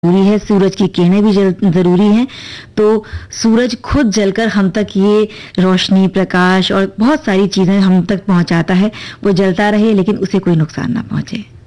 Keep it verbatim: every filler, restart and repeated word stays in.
ज़रूरी है, सूरज की किरणें भी जल ज़रूरी हैं। तो सूरज खुद जलकर हम तक ये रोशनी, प्रकाश और बहुत सारी चीज़ें हम तक पहुँचाता है। वो जलता रहे लेकिन उसे कोई नुकसान ना पहुँचे।